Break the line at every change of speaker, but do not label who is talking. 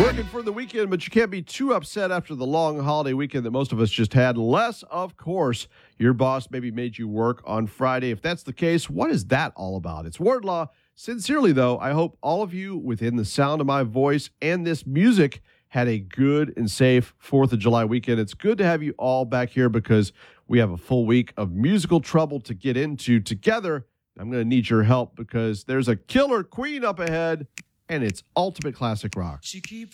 Working for the weekend, but you can't be too upset after the long holiday weekend that most of us just had. Unless, of course, your boss maybe made you work on Friday. If that's the case, what is that all about? It's Wardlaw. Sincerely, though, I hope all of you within the sound of my voice and this music had a good and safe 4th of July weekend. It's good to have you all back here because we have a full week of musical trouble to get into together. I'm going to need your help because there's a killer queen up ahead, and it's ultimate classic rock.
She keeps